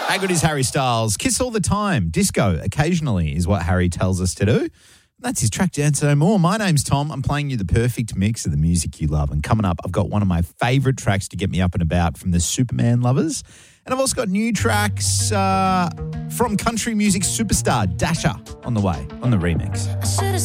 How good is Harry Styles? Kiss all the time. Disco occasionally is what Harry tells us to do. That's his track, Dance No More. My name's Tom. I'm playing you the perfect mix of the music you love. And coming up, I've got one of my favourite tracks to get me up and about from the Superman lovers. And I've also got new tracks from country music superstar Dasher on the way, on the remix. I should have